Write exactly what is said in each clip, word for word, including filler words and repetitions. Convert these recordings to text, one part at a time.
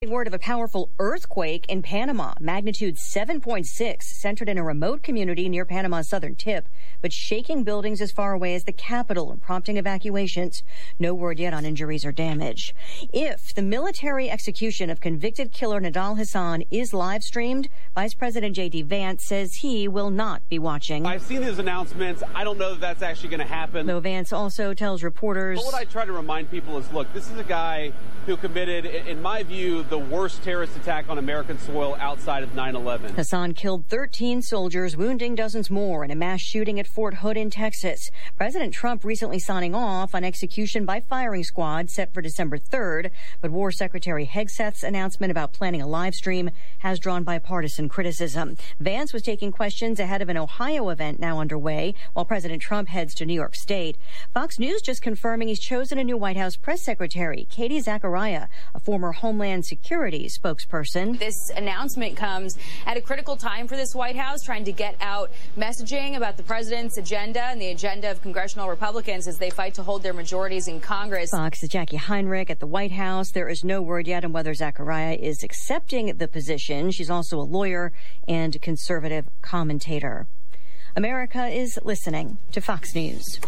Word of a powerful earthquake in Panama, magnitude seven point six, centered in a remote community near Panama's southern tip, but shaking buildings as far away as the capital and prompting evacuations. No word yet on injuries or damage. If the military execution of convicted killer Nidal Hasan is live streamed, Vice President J D. Vance says he will not be watching. I've seen his announcements. I don't know that that's actually going to happen. Though Vance also tells reporters. But what I try to remind people is, look, this is a guy who committed, in my view, the worst terrorist attack on American soil outside of nine eleven. Hasan killed thirteen soldiers, wounding dozens more in a mass shooting at Fort Hood in Texas. President Trump recently signing off on execution by firing squad set for December third. But War Secretary Hegseth's announcement about planning a live stream has drawn bipartisan criticism. Vance was taking questions ahead of an Ohio event now underway, while President Trump heads to New York State. Fox News just confirming he's chosen a new White House press secretary, Katie Zachariah, a former Homeland Security spokesperson. This announcement comes at a critical time for this White House, trying to get out messaging about the president's agenda and the agenda of congressional Republicans as they fight to hold their majorities in Congress. Fox's Jackie Heinrich at the White House. There is no word yet on whether Zachariah is accepting the position. She's also a lawyer and conservative commentator. America is listening to Fox News.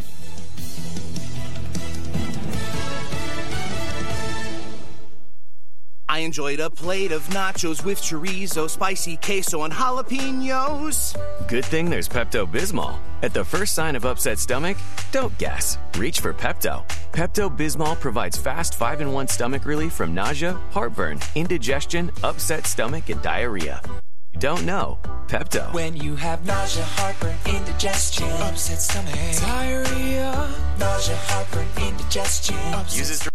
I enjoyed a plate of nachos with chorizo, spicy queso, and jalapenos. Good thing there's Pepto-Bismol. At the first sign of upset stomach, don't guess. Reach for Pepto. Pepto-Bismol provides fast five in one stomach relief from nausea, heartburn, indigestion, upset stomach, and diarrhea. You don't know. Pepto. When you have nausea, heartburn, indigestion, upset stomach, diarrhea, nausea, heartburn, indigestion, upset Uses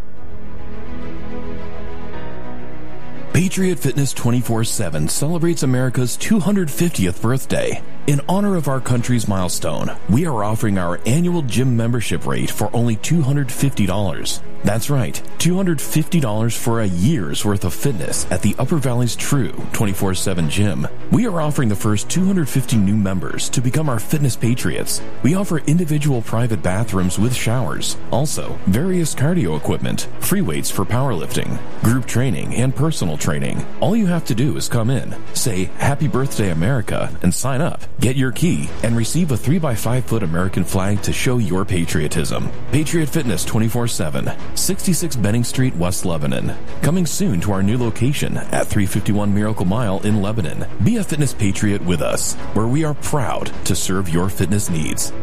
Patriot Fitness twenty-four seven celebrates America's two hundred fiftieth birthday. In honor of our country's milestone, we are offering our annual gym membership rate for only two hundred fifty dollars. That's right, two hundred fifty dollars for a year's worth of fitness at the Upper Valley's true twenty-four seven gym. We are offering the first two hundred fifty new members to become our fitness patriots. We offer individual private bathrooms with showers. Also, various cardio equipment, free weights for powerlifting, group training, and personal training. All you have to do is come in, say Happy Birthday America, and sign up. Get your key and receive a three by five foot American flag to show your patriotism. Patriot Fitness twenty-four seven, sixty-six Benning Street, West Lebanon. Coming soon to our new location at three fifty-one Miracle Mile in Lebanon. Be a fitness patriot with us, where we are proud to serve your fitness needs.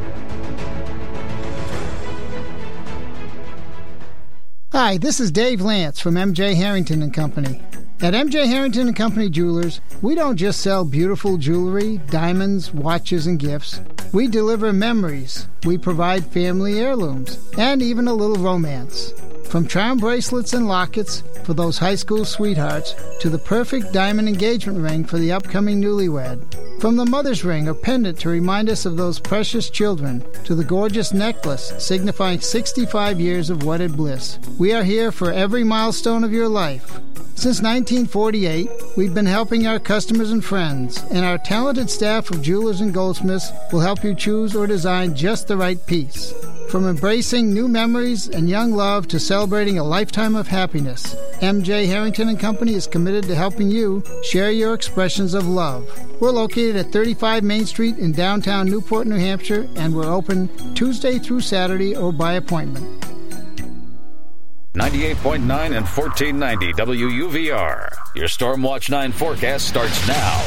Hi, this is Dave Lance from M J Harrington and Company. At M J Harrington and Company Jewelers, we don't just sell beautiful jewelry, diamonds, watches, and gifts. We deliver memories. We provide family heirlooms, and even a little romance. From charm bracelets and lockets for those high school sweethearts to the perfect diamond engagement ring for the upcoming newlywed. From the mother's ring or pendant to remind us of those precious children to the gorgeous necklace signifying sixty-five years of wedded bliss. We are here for every milestone of your life. Since nineteen forty-eight, we've been helping our customers and friends, and our talented staff of jewelers and goldsmiths will help you choose or design just the right piece. From embracing new memories and young love to celebrating a lifetime of happiness, M J Harrington and Company is committed to helping you share your expressions of love. We're located at thirty-five Main Street in downtown Newport, New Hampshire, and we're open Tuesday through Saturday or by appointment. ninety-eight point nine and fourteen ninety W U V R. Your Stormwatch nine forecast starts now.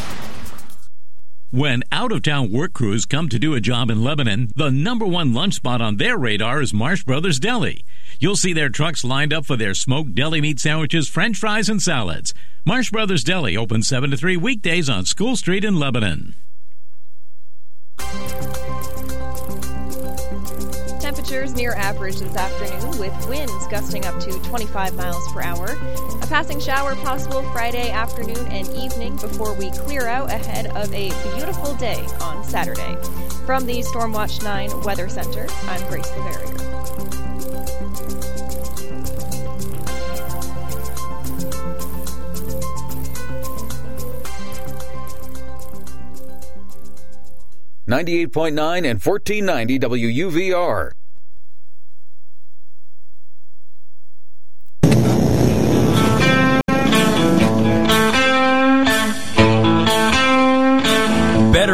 When out-of-town work crews come to do a job in Lebanon, the number one lunch spot on their radar is Marsh Brothers Deli. You'll see their trucks lined up for their smoked deli meat sandwiches, french fries, and salads. Marsh Brothers Deli opens seven to three weekdays on School Street in Lebanon. Temperatures near average this afternoon with winds gusting up to twenty-five miles per hour. A passing shower possible Friday afternoon and evening before we clear out ahead of a beautiful day on Saturday. From the Stormwatch nine Weather Center, I'm Grace Bavarier. ninety-eight point nine and fourteen ninety W U V R.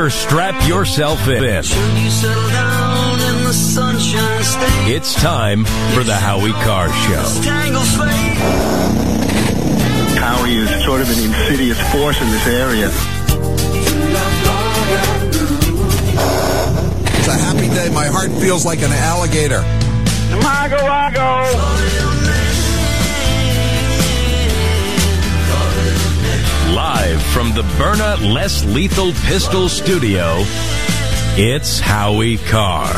better strap yourself in. It's time for the Howie Carr Show. Howie is sort of an insidious force in this area. It's a happy day. My heart feels like an alligator. Mago, mago. Live from the Byrna Less Lethal Pistol Studio, it's Howie Carr.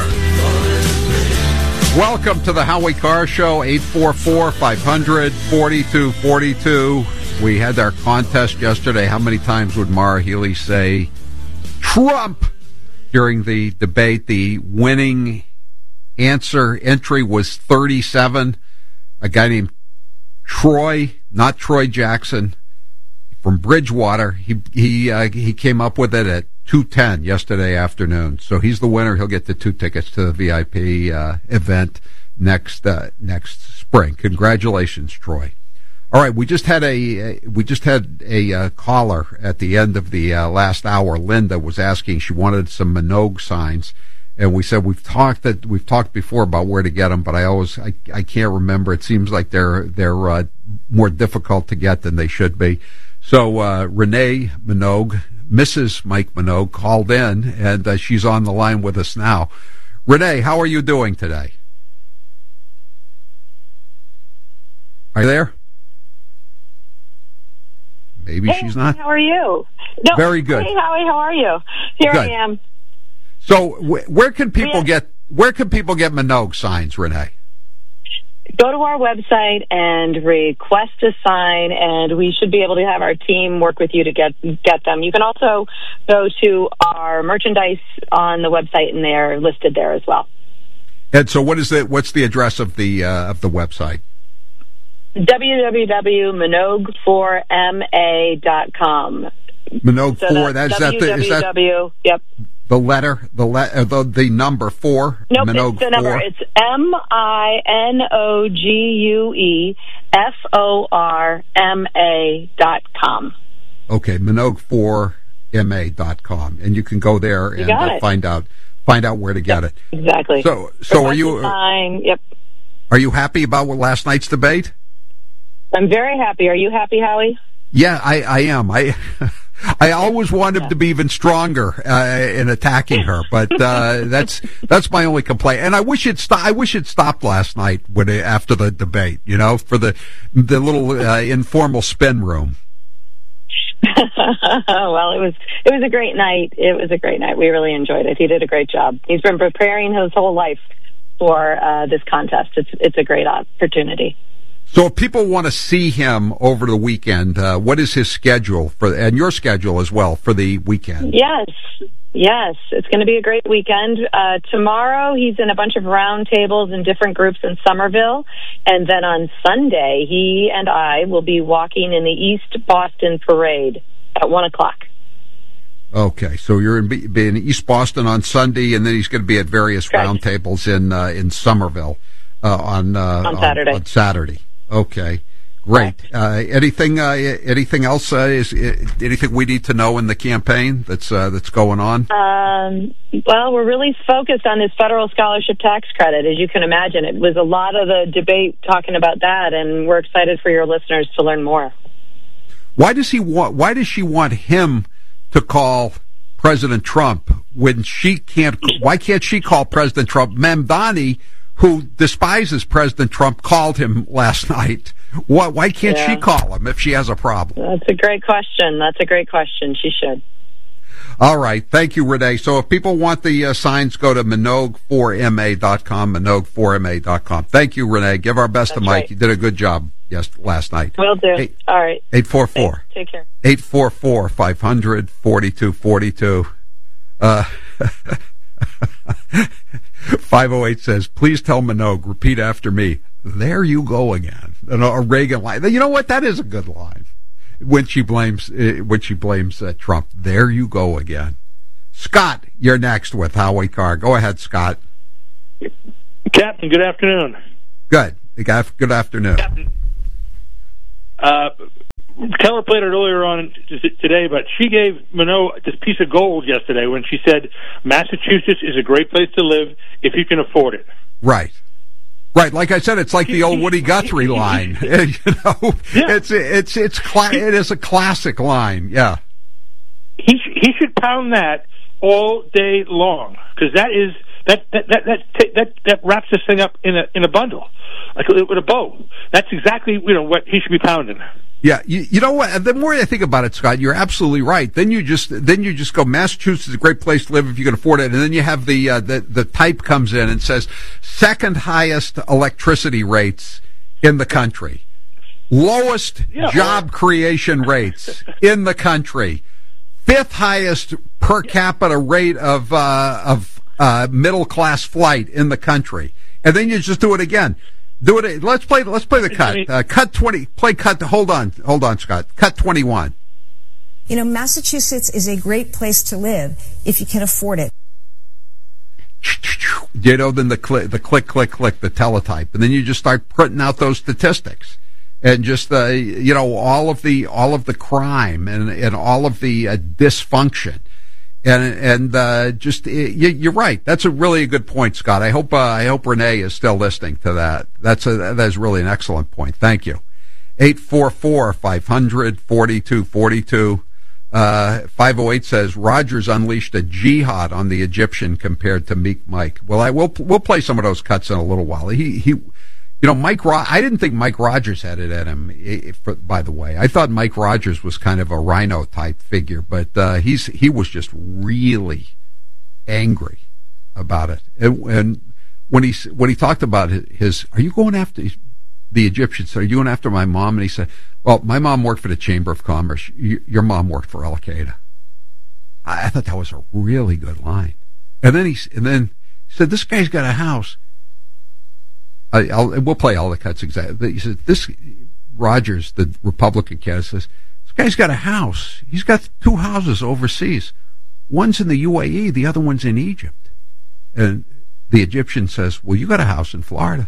Welcome to the Howie Carr Show, eight four four, five hundred, forty-two forty-two. We had our contest yesterday. How many times would Maura Healey say Trump during the debate? The winning answer entry was thirty-seven. A guy named Troy, not Troy Jackson, from Bridgewater. He he uh, he came up with it at two ten yesterday afternoon. So he's the winner. He'll get the two tickets to the V I P uh, event next uh, next spring. Congratulations, Troy. All right, we just had a we just had a uh, caller at the end of the uh, last hour. Linda was asking, she wanted some Minogue signs, and we said we've talked that we've talked before about where to get them, but I always I, I can't remember. It seems like they're they're uh, more difficult to get than they should be. So uh, Renee Minogue, Missus Mike Minogue, called in, and uh, she's on the line with us now. Renee, how are you doing today? Are you there? Maybe hey, she's not. How are you? No, Very good. Hey, Howie, how are you? Here good. I am. So, wh- where can people get where can people get Minogue signs, Renee? Go to our website and request a sign, and we should be able to have our team work with you to get get them. You can also go to our merchandise on the website, and they're listed there as well. And so, what is the what's the address of the uh, of the website? w w w dot minogue four m a dot com. Minogue so four. That's that. The, is that yep. The letter, the le- uh, the, the number four. Nope, Minogue it's the number. four. It's M I N O G U E F O R M A dot com. Okay, Minogue four M A dot com, and you can go there and uh, find out find out where to get yep, it. Exactly. So, so are you? Sign. Yep. Are you happy about last night's debate? I'm very happy. Are you happy, Howie? Yeah, I, I am. I I always want him to be even stronger uh, in attacking her, but uh, that's that's my only complaint. And I wish it sto- I wish it stopped last night when it, after the debate. You know, for the the little uh, informal spin room. Well, it was it was a great night. It was a great night. We really enjoyed it. He did a great job. He's been preparing his whole life for uh, this contest. It's it's a great opportunity. So if people want to see him over the weekend, uh, what is his schedule for, and your schedule as well for the weekend? Yes, yes. It's going to be a great weekend. Uh, tomorrow he's in a bunch of roundtables in different groups in Somerville. And then on Sunday, he and I will be walking in the East Boston Parade at one o'clock. Okay, so you're in, be in East Boston on Sunday, and then he's going to be at various roundtables in uh, in Somerville uh, on, uh, on Saturday. On, on Saturday. Okay, great. Uh, anything? Uh, anything else? Uh, is anything we need to know in the campaign that's uh, that's going on? Um, well, we're really focused on this federal scholarship tax credit, as you can imagine. It was a lot of the debate talking about that, and we're excited for your listeners to learn more. Why does he want? Why does she want him to call President Trump when she can't? Why can't she call President Trump? Mamdani, who despises President Trump, called him last night. Why, why can't yeah. she call him if she has a problem? That's a great question. That's a great question. She should. All right. Thank you, Renee. So if people want the uh, signs, go to Minogue four M A dot com, Minogue four M A dot com. Thank you, Renee. Give our best That's to Mike. Right. You did a good job yes, last night. Will do. Eight, All right. eight four four. Take care. eight four four, five hundred, forty-two forty-two. Uh, five oh eight says, please tell Minogue, repeat after me, there you go again. And a Reagan line. You know what? That is a good line. When she blames, when she blames uh, Trump. There you go again. Scott, you're next with Howie Carr. Go ahead, Scott. Captain, good afternoon. Good. Good afternoon. Captain, uh, Keller played it earlier on today, but she gave Minot this piece of gold yesterday when she said Massachusetts is a great place to live if you can afford it. Right. Right, like I said, it's like the old Woody Guthrie line. You know, yeah. it's it's it's cla- it is a classic line. Yeah, he he should pound that all day long because that is that that that that that that wraps this thing up in a in a bundle, like with a bow. That's exactly you know what he should be pounding. Yeah, you, you know what? The more I think about it, Scott, you're absolutely right. Then you just then you just go, Massachusetts is a great place to live if you can afford it, and then you have the uh, the the type comes in and says second highest electricity rates in the country, lowest yeah, job well. creation rates in the country, fifth highest per capita rate of uh, of uh, middle class flight in the country, and then you just do it again. Do it. Let's play. Let's play the cut. Uh, cut twenty. Play cut. Hold on. Hold on, Scott. Cut twenty-one. You know, Massachusetts is a great place to live if you can afford it. You know, then the click, the click, click, click, the teletype, and then you just start printing out those statistics, and just uh, you know all of the all of the crime and and all of the uh, dysfunction. And and uh, just you, you're right. That's a really a good point, Scott. I hope uh, I hope Renee is still listening to that. That's a that is really an excellent point. Thank you. Eight four four five hundred forty two forty two. Uh, five oh eight says Rogers unleashed a jihad on the Egyptian compared to Meek Mike. Well, I will we'll play some of those cuts in a little while. He he. You know, Mike. Ro- I didn't think Mike Rogers had it at him. If, by the way, I thought Mike Rogers was kind of a rhino type figure, but uh, he's he was just really angry about it. And, and when he when he talked about his, are you going after the Egyptians? Are you going after my mom? And he said, "Well, my mom worked for the Chamber of Commerce. Your mom worked for Al Qaeda." I, I thought that was a really good line. And then he and then he said, "This guy's got a house." I, I'll, we'll play all the cuts exactly. He said, this, Rogers, the Republican candidate, says, this guy's got a house. He's got two houses overseas. One's in the U A E, the other one's in Egypt. And the Egyptian says, well, you got a house in Florida.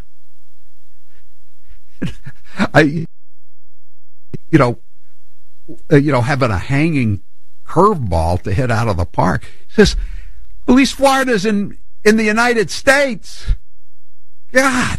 I, you know, you know, having a hanging curveball to hit out of the park. He says, at least Florida's in, in the United States. God.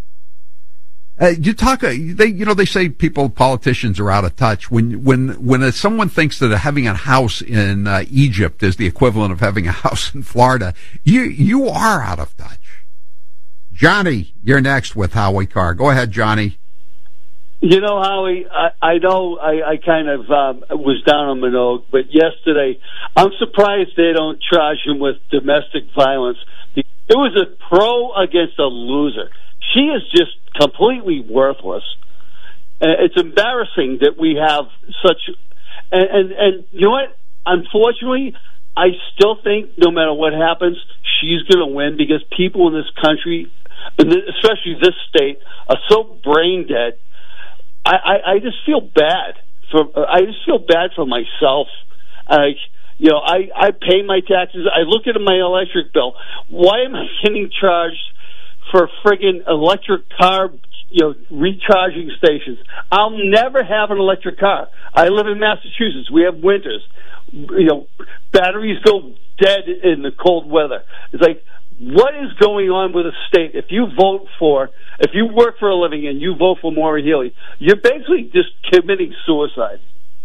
Uh, you talk. Uh, they, you know, they say people, politicians, are out of touch. When, when, when uh, someone thinks that having a house in uh, Egypt is the equivalent of having a house in Florida, you, you are out of touch. Johnny, you're next with Howie Carr. Go ahead, Johnny. You know, Howie, I, I know I, I kind of um, was down on Minogue, but yesterday, I'm surprised they don't charge him with domestic violence. It was a pro against a loser. She is just completely worthless. Uh, it's embarrassing that we have such. And, and, and you know what? Unfortunately, I still think no matter what happens, she's going to win because people in this country, especially this state, are so brain dead. I, I, I just feel bad for. I just feel bad for myself. I. You know, I, I pay my taxes. I look at my electric bill. Why am I getting charged for friggin' electric car, you know, recharging stations? I'll never have an electric car. I live in Massachusetts. We have winters. You know, batteries go dead in the cold weather. It's like, what is going on with a state? If you vote for, if you work for a living and you vote for Maura Healey, you're basically just committing suicide.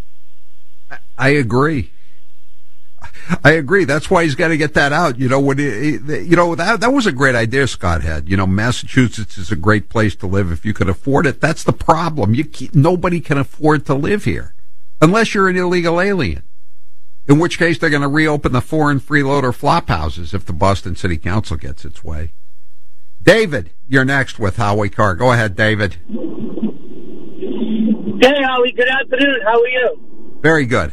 I agree. I agree. That's why he's got to get that out. You know, when he, you know that that was a great idea Scott had. You know, Massachusetts is a great place to live if you can afford it. That's the problem. You nobody can afford to live here unless you're an illegal alien. In which case, they're going to reopen the foreign freeloader flop houses if the Boston City Council gets its way. David, you're next with Howie Carr. Go ahead, David. Hey, Howie. Good afternoon. How are you? Very good.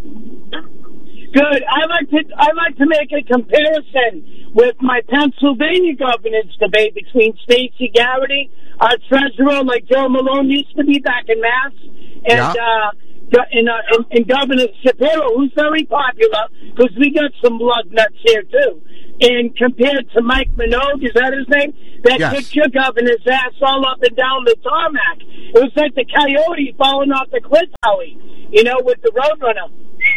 Good. I like to I like to make a comparison with my Pennsylvania governance debate between Stacey Garrity, our treasurer, like Joe Malone used to be back in Mass, and yeah. uh, and, uh, and, and Governor Shapiro, who's very popular, because we got some blood nuts here, too. And compared to Mike Minogue, is that his name? That Yes. kicked your governor's ass all up and down the tarmac. It was like the coyote falling off the cliff, Howie, you know, with the Roadrunner.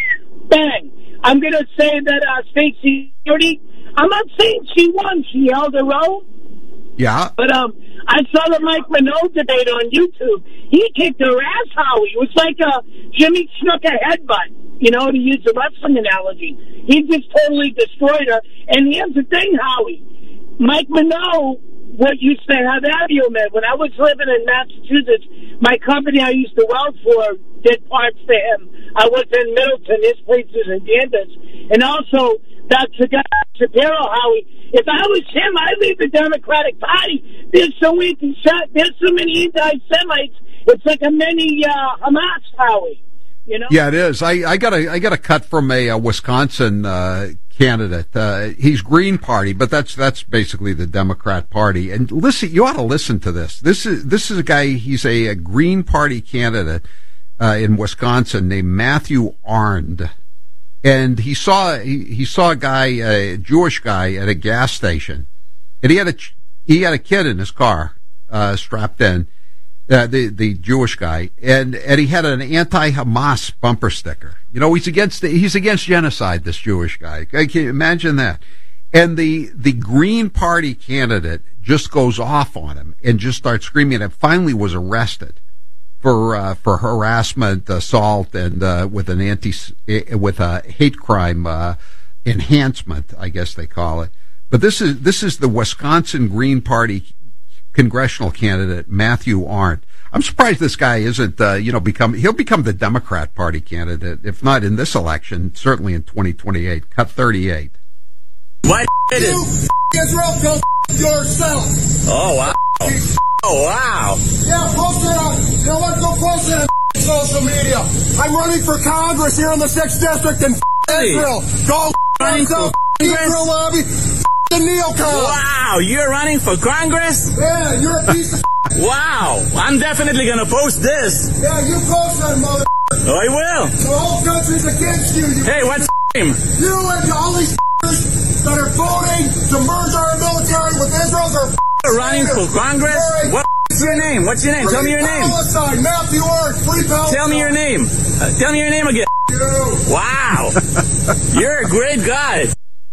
Bang. I'm going to say that uh, Stacey Abrams, I'm not saying she won. She held her own. Yeah. But um, I saw the Mike Minogue debate on YouTube. He kicked her ass, Howie. It was like a Jimmy Snuka headbutt, you know, to use a wrestling analogy. He just totally destroyed her. And here's the thing, Howie. Mike Minogue, what used to have Aviomed. When I was living in Massachusetts, my company I used to work for did parts for him. I was in Middleton. His place is in Danvers. And also, Doctor Shapiro, Howie, if I was him, I'd leave the Democratic Party. There's so many, there's so many anti-Semites. It's like a mini uh, Hamas, Howie. You know? Yeah, it is. I, I got a I got a cut from a, a Wisconsin uh, candidate. Uh, he's Green Party, but that's that's basically the Democrat Party. And listen, you ought to listen to this. This is this is a guy. He's a, a Green Party candidate uh, in Wisconsin named Matthew Arndt. And he saw he, he saw a guy, a Jewish guy, at a gas station, and he had a he had a kid in his car, uh, strapped in, uh, the the Jewish guy, and and he had an anti-Hamas bumper sticker. You know, he's against the, he's against genocide. This Jewish guy, can you imagine that? And the the Green Party candidate just goes off on him and just starts screaming, and finally was arrested for uh, for harassment, assault, and uh, with an anti with a hate crime uh, enhancement, I guess they call it. But this is this is the Wisconsin Green Party congressional candidate Matthew Arndt. I'm surprised this guy isn't uh, you know become he'll become the Democrat Party candidate, if not in this election, certainly in twenty twenty-eight. Cut thirty-eight. What it is? Israel, go yourself. Oh wow. Oh, wow. Yeah, post it on, you know what, go post it on social media. I'm running for Congress here in the sixth District in Hey. Israel. Go Running for yourself, Congress? Israel lobby, the neocons. Wow, you're running for Congress? Yeah, you're a piece of Wow, I'm definitely gonna post this. Yeah, you post that, mother. Oh, I will. The whole country's against you. you Hey, what's your name? You and all these that are voting to merge our military with Israel's are You're running for Congress? What's your name? What's your name? Tell me your name. Palestine, Matthew Arndt, free Palestine. Tell me your name. Uh, tell me your name again. You. Wow. You're a great guy.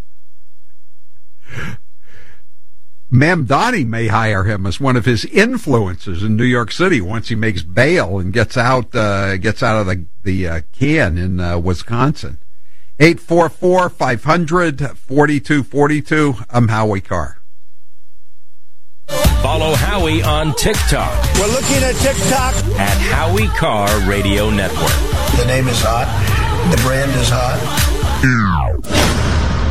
Mamdani may hire him as one of his influences in New York City once he makes bail and gets out uh, gets out of the the uh, can in uh, Wisconsin. eight four four, five hundred, forty-two forty-two. I'm Howie Carr. Follow Howie on TikTok We're looking at TikTok. at Howie Carr Radio Network. The name is hot. The brand is hot.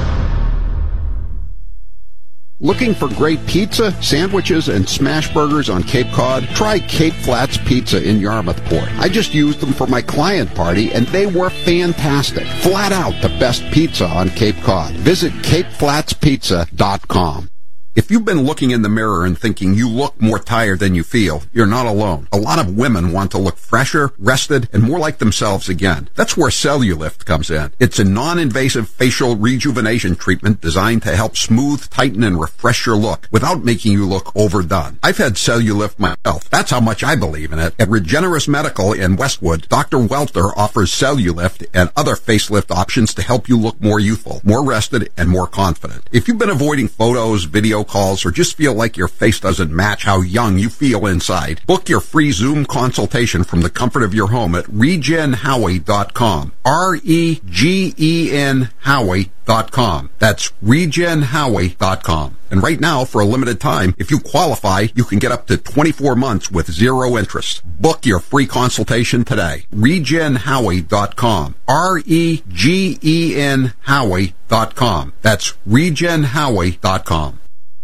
Looking for great pizza, sandwiches, and smash burgers on Cape Cod? Try Cape Flats Pizza in Yarmouthport. I just used them for my client party, and they were fantastic. Flat out the best pizza on Cape Cod. Visit cape flats pizza dot com. If you've been looking in the mirror and thinking you look more tired than you feel, you're not alone. A lot of women want to look fresher, rested, and more like themselves again. That's where Cellulift comes in. It's a non-invasive facial rejuvenation treatment designed to help smooth, tighten, and refresh your look without making you look overdone. I've had Cellulift myself. That's how much I believe in it. At Regenerous Medical in Westwood, Doctor Welter offers Cellulift and other facelift options to help you look more youthful, more rested, and more confident. If you've been avoiding photos, video calls, or just feel like your face doesn't match how young you feel inside, book your free Zoom consultation from the comfort of your home at regen howie dot com. R E G E N Howie dot com. That's regen howie dot com. And right now, for a limited time, if you qualify, you can get up to twenty-four months with zero interest. Book your free consultation today. regen howie dot com. R E G E N Howie dot com. That's regen howie dot com.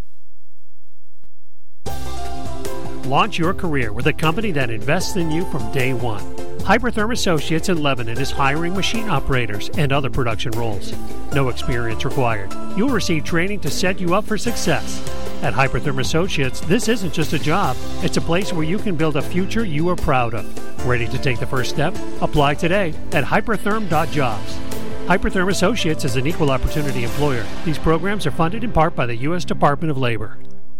Launch your career with a company that invests in you from day one. Hypertherm Associates in Lebanon is hiring machine operators and other production roles. No experience required. You'll receive training to set you up for success. At Hypertherm Associates, this isn't just a job, it's a place where you can build a future you are proud of. Ready to take the first step? Apply today at hypertherm dot jobs. Hypertherm Associates is an equal opportunity employer. These programs are funded in part by the U S Department of Labor.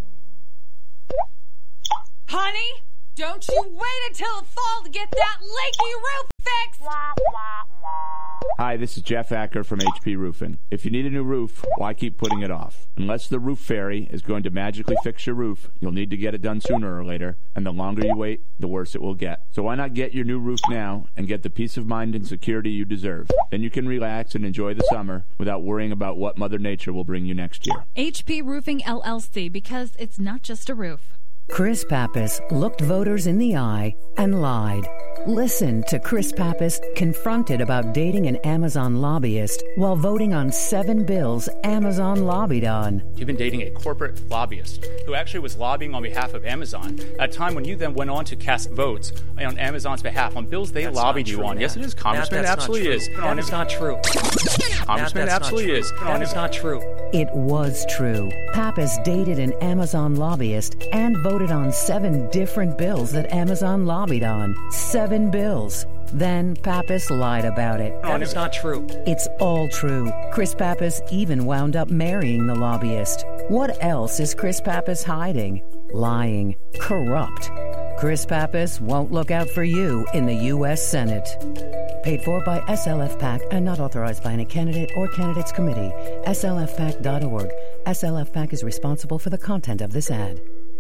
Honey, don't you wait until the fall to get that leaky roof fixed! Hi, this is Jeff Acker from H P Roofing. If you need a new roof, why keep putting it off? Unless the roof fairy is going to magically fix your roof, you'll need to get it done sooner or later, and the longer you wait, the worse it will get. So why not get your new roof now and get the peace of mind and security you deserve? Then you can relax and enjoy the summer without worrying about what Mother Nature will bring you next year. H P Roofing L L C, because it's not just a roof. Chris Pappas looked voters in the eye and lied. Listen to Chris Pappas confronted about dating an Amazon lobbyist while voting on seven bills Amazon lobbied on. You've been dating a corporate lobbyist who actually was lobbying on behalf of Amazon at a time when you then went on to cast votes on Amazon's behalf on bills they that's lobbied you true, on. Matt. Yes, it is. Congressman, Matt, absolutely not is. That is not true. Congressman, Matt, absolutely not is. That is not true. It was true. Pappas dated an Amazon lobbyist and voted on seven different bills that Amazon lobbied on. Seven bills. Then Pappas lied about it. That is not true. It's all true. Chris Pappas even wound up marrying the lobbyist. What else is Chris Pappas hiding? Lying. Corrupt. Chris Pappas won't look out for you in the U S Senate. Paid for by S L F PAC and not authorized by any candidate or candidates committee. S L F pac dot org. S L F PAC is responsible for the content of this ad.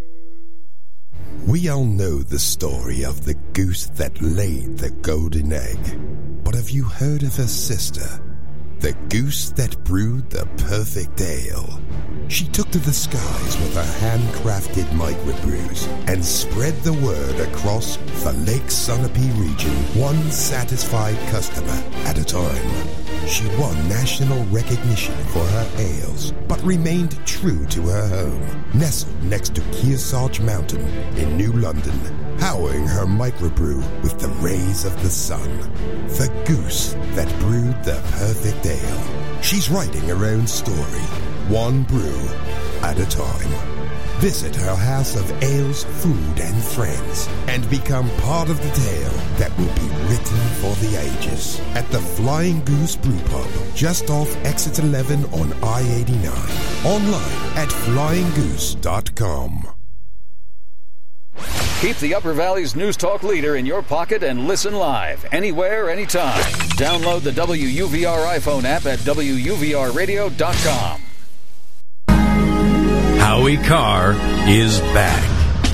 We all know the story of the goose that laid the golden egg. But have you heard of her sister? The goose that brewed the perfect ale. She took to the skies with her handcrafted microbrews and spread the word across the Lake Sunapee region, one satisfied customer at a time. She won national recognition for her ales, but remained true to her home, nestled next to Kearsarge Mountain in New London, powering her microbrew with the rays of the sun. The goose that brewed the perfect ale. She's writing her own story, one brew at a time. Visit her house of ales, food, and friends, and become part of the tale that will be written for the ages at the Flying Goose Brew Pub, just off Exit eleven on I eighty-nine. Online at flying goose dot com. Keep the Upper Valley's News Talk leader in your pocket and listen live, anywhere, anytime. Download the W U V R iPhone app at W U V R radio dot com. Howie Carr is back.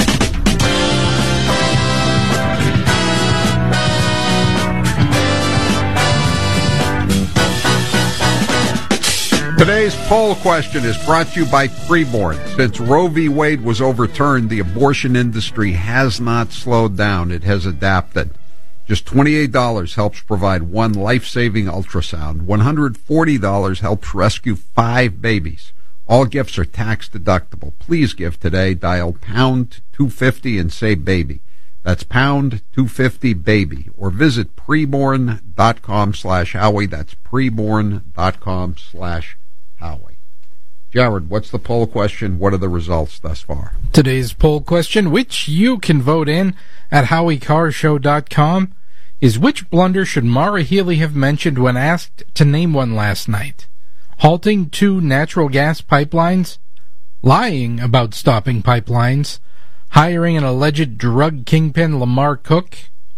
Today's poll question is brought to you by Preborn. Since Roe v. Wade was overturned, the abortion industry has not slowed down. It has adapted. Just twenty-eight dollars helps provide one life-saving ultrasound. one hundred forty dollars helps rescue five babies. All gifts are tax deductible. Please give today. Dial pound two fifty and say baby. That's pound two fifty baby. Or visit preborn.com slash Howie. That's preborn.com slash Howie. Jared, what's the poll question? What are the results thus far? Today's poll question, which you can vote in at howie carr show dot com, is which blunder should Maura Healey have mentioned when asked to name one last night? Halting two natural gas pipelines, lying about stopping pipelines, hiring an alleged drug kingpin Lamar Cook,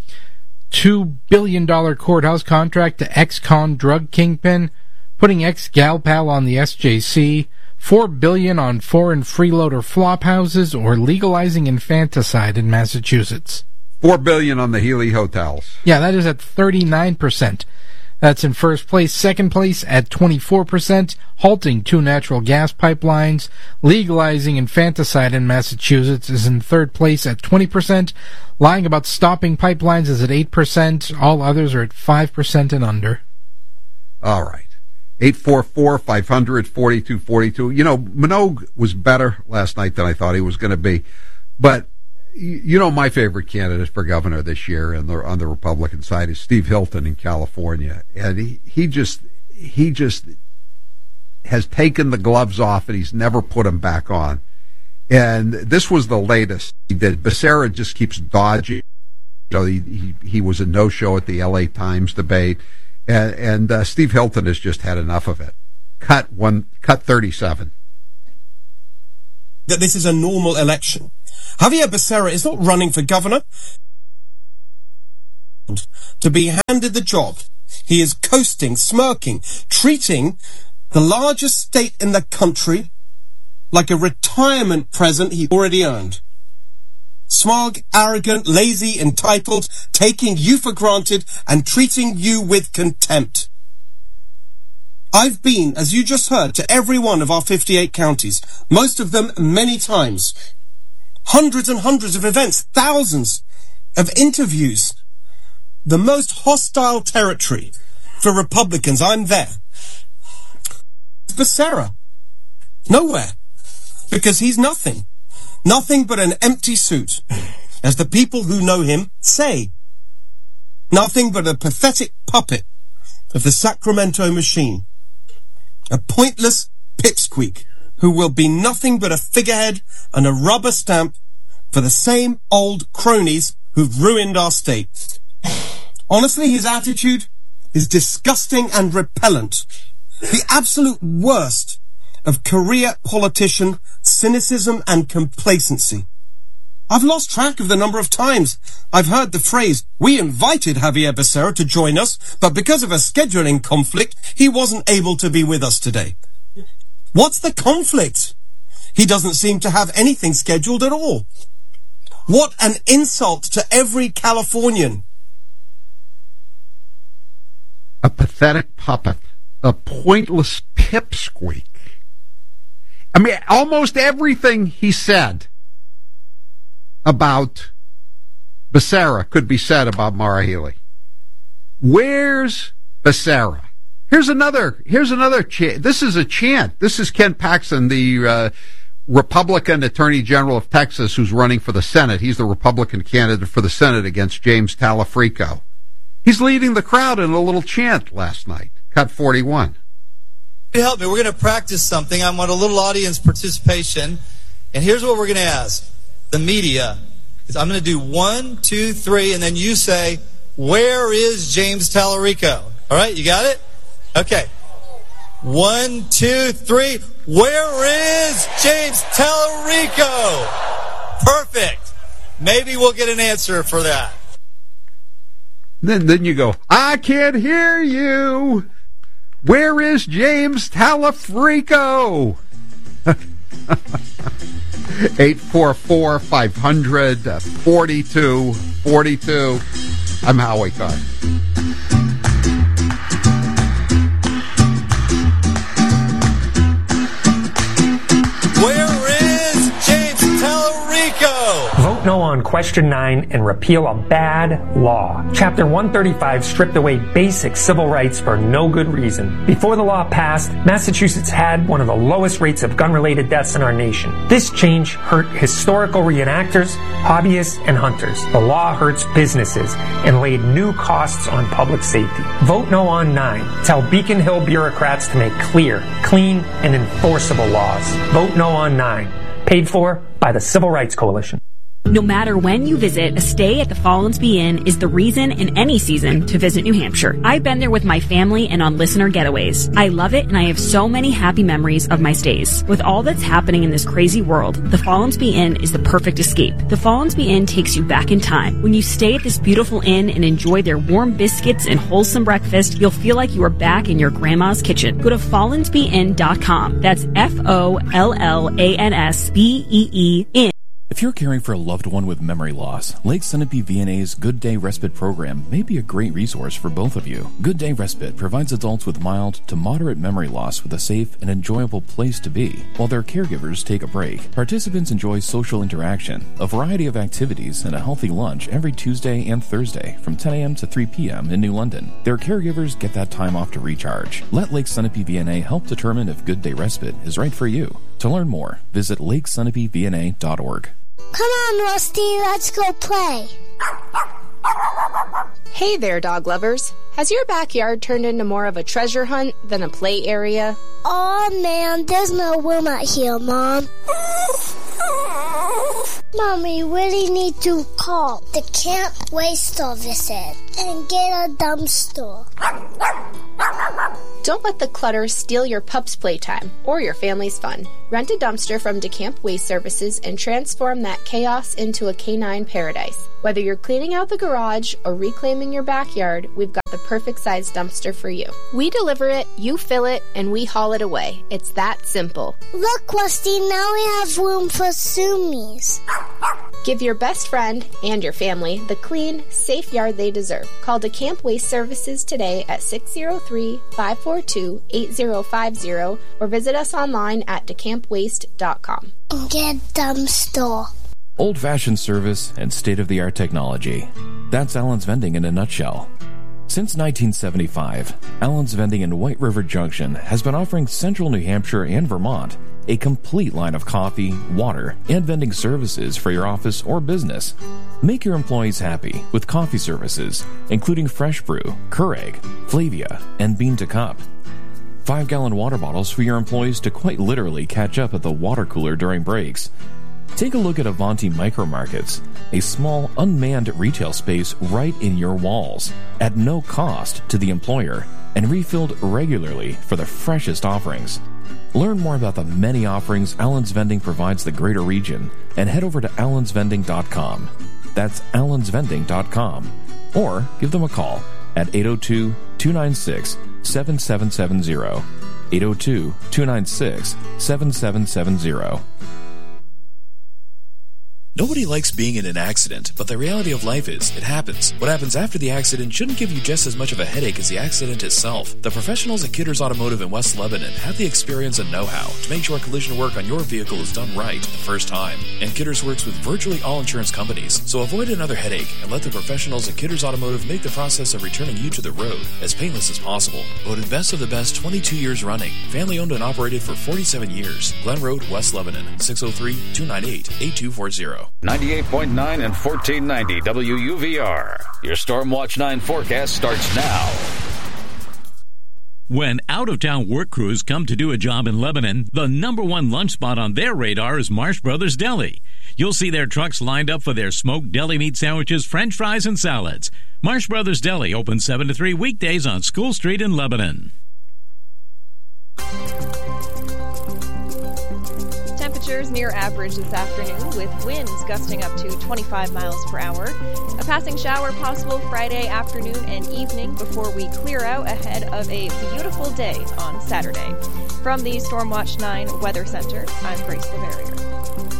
two billion dollars courthouse contract to ex-con drug kingpin, putting ex-gal pal on the S J C, four billion dollars on foreign freeloader flop houses, or legalizing infanticide in Massachusetts. Four billion dollars on the Healy hotels. Yeah, that is at thirty-nine percent. That's in first place. Second place at twenty-four percent, halting two natural gas pipelines. Legalizing infanticide in Massachusetts is in third place at twenty percent. Lying about stopping pipelines is at eight percent. All others are at five percent and under. All right. eight four four, five hundred, forty-two forty-two. You know, Minogue was better last night than I thought he was going to be. But you know, my favorite candidate for governor this year on the, on the Republican side is Steve Hilton in California. And he, he just, he just has taken the gloves off and he's never put them back on. And this was the latest he did. Becerra just keeps dodging So he, he, he was a no-show at the L A Times debate, and, and uh, Steve Hilton has just had enough of it. Cut one, cut thirty-seven. That this is a normal election. Javier Becerra is not running for governor to be handed the job. He is coasting, smirking, treating the largest state in the country like a retirement present he already earned. Smug, arrogant, lazy, entitled, taking you for granted and treating you with contempt. I've been, as you just heard, to every one of our fifty-eight counties, most of them many times. Hundreds and hundreds of events, thousands of interviews. The most hostile territory for Republicans, I'm there. Becerra, nowhere, because he's nothing. Nothing but an empty suit, as the people who know him say. Nothing but a pathetic puppet of the Sacramento machine. A pointless pipsqueak who will be nothing but a figurehead and a rubber stamp for the same old cronies who've ruined our state. Honestly, his attitude is disgusting and repellent. The absolute worst of career politician cynicism and complacency. I've lost track of the number of times I've heard the phrase, we invited Javier Becerra to join us, but because of a scheduling conflict, he wasn't able to be with us today. What's the conflict? He doesn't seem to have anything scheduled at all. What an insult to every Californian. A pathetic puppet. A pointless pipsqueak. I mean, almost everything he said about Becerra could be said about Maura Healey. Where's Becerra? Here's another, here's another chant. This is a chant. This is Ken Paxton, the uh, Republican Attorney General of Texas, who's running for the Senate. He's the Republican candidate for the Senate against James Talafrico. He's leading the crowd in a little chant last night. Cut forty-one. Help me. We're going to practice something. I want a little audience participation. And here's what we're going to ask the media. I'm going to do one, two, three, and then you say, where is James Talarico? All right, you got it? Okay. One, two, three. Where is James Talarico? Perfect. Maybe we'll get an answer for that. Then, then you go, I can't hear you. Where is James Talafrico? eight four four, five hundred, forty-two forty-two. I'm Howie Carr. Where is James Talarico? Vote no on question nine and repeal a bad law. Chapter one thirty-five stripped away basic civil rights for no good reason. Before the law passed, Massachusetts had one of the lowest rates of gun-related deaths in our nation. This change hurt historical reenactors, hobbyists, and hunters. The law hurts businesses and laid new costs on public safety. Vote no on nine. Tell Beacon Hill bureaucrats to make clear, clean, and enforceable laws. Vote no on nine. Paid for by the Civil Rights Coalition. No matter when you visit, a stay at the Follansbee Inn is the reason in any season to visit New Hampshire. I've been there with my family and on listener getaways. I love it, and I have so many happy memories of my stays. With all that's happening in this crazy world, the Follansbee Inn is the perfect escape. The Follansbee Inn takes you back in time. When you stay at this beautiful inn and enjoy their warm biscuits and wholesome breakfast, you'll feel like you are back in your grandma's kitchen. Go to follansbee inn dot com. That's F O L L A N S B E E Inn. If you're caring for a loved one with memory loss, Lake Sunapee V N A's Good Day Respite program may be a great resource for both of you. Good Day Respite provides adults with mild to moderate memory loss with a safe and enjoyable place to be, while their caregivers take a break. Participants enjoy social interaction, a variety of activities, and a healthy lunch every Tuesday and Thursday from ten a.m. to three p.m. in New London. Their caregivers get that time off to recharge. Let Lake Sunapee V N A help determine if Good Day Respite is right for you. To learn more, visit lake sunapee v n a dot org. Come on, Rusty, let's go play. Hey there, dog lovers. Has your backyard turned into more of a treasure hunt than a play area? Oh man, there's no room out here, Mom. Mommy, we really need to call the Camp Waste Services and get a dumpster. Don't let the clutter steal your pup's playtime or your family's fun. Rent a dumpster from DeCamp Waste Services and transform that chaos into a canine paradise. Whether you're cleaning out the garage or reclaiming your backyard, we've got the perfect size dumpster for you. We deliver it, you fill it, and we haul it away. It's that simple. Look, Rusty, now we have room for Sumies. Give your best friend and your family the clean, safe yard they deserve. Call DeCamp Waste Services today at six oh three, five four two, eight oh five oh or visit us online at decamp waste dot com. Get dumpster. Old-fashioned service and state-of-the-art technology. That's Allen's Vending in a nutshell. Since nineteen seventy-five, Allen's Vending in White River Junction has been offering Central New Hampshire and Vermont a complete line of coffee, water, and vending services for your office or business. Make your employees happy with coffee services, including Fresh Brew, Keurig, Flavia, and Bean to Cup. Five-gallon water bottles for your employees to quite literally catch up at the water cooler during breaks. Take a look at Avanti Micro Markets, a small, unmanned retail space right in your walls, at no cost to the employer, and refilled regularly for the freshest offerings. Learn more about the many offerings Allen's Vending provides the greater region, and head over to allens vending dot com. That's allens vending dot com. Or give them a call at eight oh two, two nine six, seven seven seven zero. eight oh two, two nine six, seven seven seven zero. Nobody likes being in an accident, but the reality of life is, it happens. What happens after the accident shouldn't give you just as much of a headache as the accident itself. The professionals at Kidders Automotive in West Lebanon have the experience and know-how to make sure collision work on your vehicle is done right the first time. And Kidders works with virtually all insurance companies, so avoid another headache and let the professionals at Kidders Automotive make the process of returning you to the road as painless as possible. Voted best of the best twenty-two years running. Family owned and operated for forty-seven years. Glen Road, West Lebanon, six oh three, two nine eight, eight two four zero. ninety-eight point nine and fourteen ninety W U V R. Your Stormwatch nine forecast starts now. When out-of-town work crews come to do a job in Lebanon, the number one lunch spot on their radar is Marsh Brothers Deli. You'll see their trucks lined up for their smoked deli meat sandwiches, french fries, and salads. Marsh Brothers Deli open seven to three weekdays on School Street in Lebanon. Temperatures near average this afternoon with winds gusting up to twenty-five miles per hour. A passing shower possible Friday afternoon and evening before we clear out ahead of a beautiful day on Saturday. From the Stormwatch nine Weather Center, I'm Grace Laverier.